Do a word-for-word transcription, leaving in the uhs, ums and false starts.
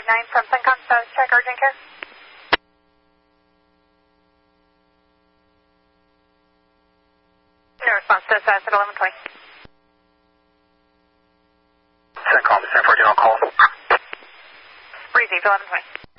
nine from Suncom, status check, urgent care. No response to status at eleven twenty. Suncom, San Fernando call. Received eleven twenty.